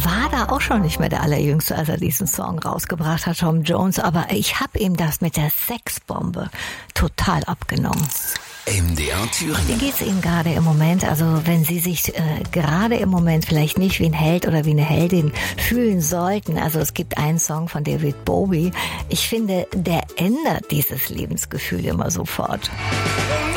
war da auch schon nicht mehr der Allerjüngste, als er diesen Song rausgebracht hat, Tom Jones. Aber ich habe ihm das mit der Sexbombe total abgenommen. MDR Thüringen. Wie geht's Ihnen gerade im Moment? Also wenn Sie sich gerade im Moment vielleicht nicht wie ein Held oder wie eine Heldin fühlen sollten. Also es gibt einen Song von David Bowie. Ich finde, der ändert dieses Lebensgefühl immer sofort.